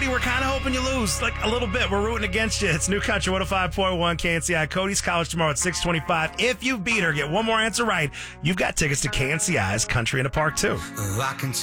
Cody, we're kind of hoping you lose, like a little bit. We're rooting against you. It's New Country 105.1 KNCI. Cody's College tomorrow at 6:25. If you beat her, get one more answer right, you've got tickets to KNCI's Country in a Park, too. I can